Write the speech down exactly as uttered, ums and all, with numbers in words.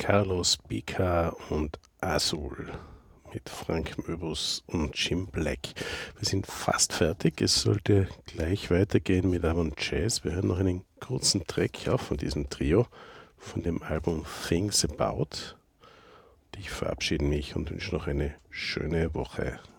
Carlos Bika und Azul mit Frank Möbus und Jim Black. Wir sind fast fertig. Es sollte gleich weitergehen mit Avon Jazz. Wir hören noch einen kurzen Track auch von diesem Trio, von dem Album Things About. Ich verabschiede mich und wünsche noch eine schöne Woche.